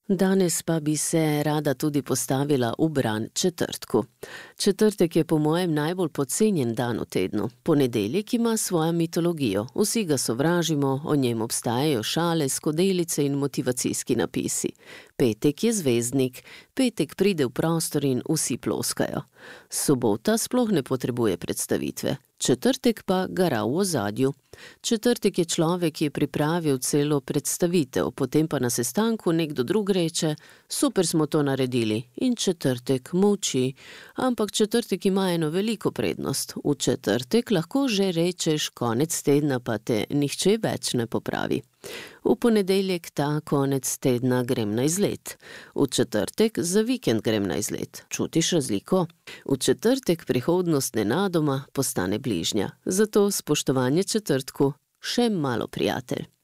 Danes pa bi se rada tudi postavila v bran četrtku. Četrtek je po mojem najbolj podcenjen dan v tednu. Ponedeljek ima svojo mitologijo. Vsi ga sovražimo, o njem obstajajo šale, skodelice in motivacijski napisi. Petek je zvezdnik, petek pride v prostor in vsi ploskajo. Sobota sploh ne potrebuje predstavitve. Četrtek pa gara v ozadju. Četrtek je človek, ki je pripravil celo predstavitev, potem pa na sestanku nekdo drug reče: super smo to naredili, in četrtek molči. Ampak četrtek ima eno veliko prednost. V četrtek lahko že rečeš konec tedna, pa te nihče več ne popravi. V ponedeljek ta konec tedna grem na izlet. V četrtek za vikend grem na izlet. Čutiš razliko? V četrtek prihodnost nenadoma postane bližnja. Zato spoštovanje četrtku, še malo prijatelj.